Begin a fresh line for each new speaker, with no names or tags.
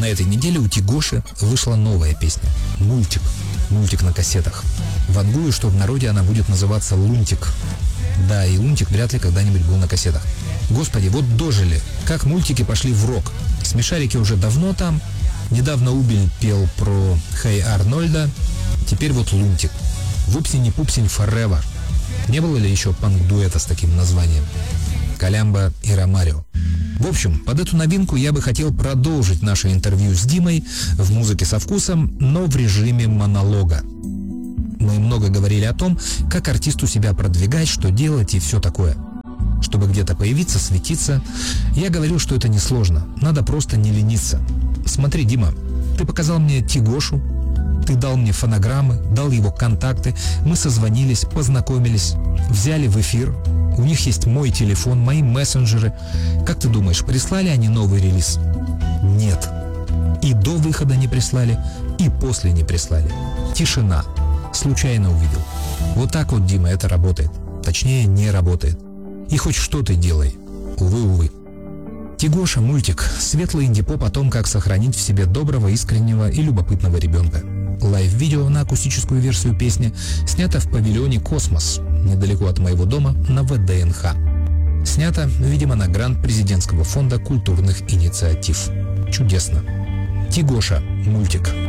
На этой неделе у Тигоши вышла новая песня. Мультик. Мультик на кассетах. Вангую, что в народе она будет называться Лунтик. Да, и Лунтик вряд ли когда-нибудь был на кассетах. Господи, вот дожили. Как мультики пошли в рок. Смешарики уже давно там. Недавно Убель пел про Хей Арнольда. Теперь вот Лунтик. Вупсень-не-пупсень Forever. Не было ли еще панк-дуэта с таким названием? Колямбо и Ромарио. В общем, под эту новинку я бы хотел продолжить наше интервью с Димой в «Музыке со вкусом», но в режиме монолога. Мы много говорили о том, как артисту себя продвигать, что делать и все такое. Чтобы где-то появиться, светиться, я говорил, что это несложно, надо просто не лениться. Смотри, Дима, ты показал мне Тигошу, ты дал мне фонограммы, дал его контакты, мы созвонились, познакомились, взяли в эфир. У них есть мой телефон, мои мессенджеры. Как ты думаешь, прислали они новый релиз? Нет. И до выхода не прислали, и после не прислали. Тишина. Случайно увидел. Вот так вот, Дима, это работает. Точнее, не работает. И хоть что ты делай. Увы. Тигоша, мультик. Светлый инди-поп о том, как сохранить в себе доброго, искреннего и любопытного ребенка. Лайв-видео на акустическую версию песни снято в павильоне «Космос», недалеко от моего дома, на ВДНХ. Снято, видимо, на грант президентского фонда культурных инициатив. Чудесно. Тигоша, мультик.